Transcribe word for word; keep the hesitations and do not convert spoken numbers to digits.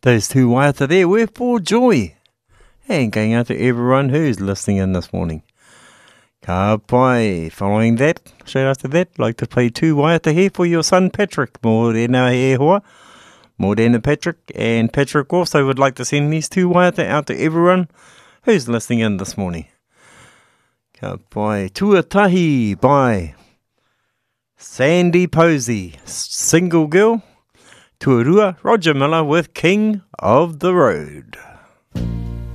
Those two waiata there were for joy. And going out to everyone who's listening in this morning. Ka pai. Following that, straight after that, I'd like to play two waiata here for your son Patrick. Mōrena e hoa. Mōrena Patrick. And Patrick also would like to send these two waiata out to everyone who's listening in this morning. Ka pai. Tuatahi by Sandy Posey. Single Girl. Tuarua, Roger Miller with King of the Road.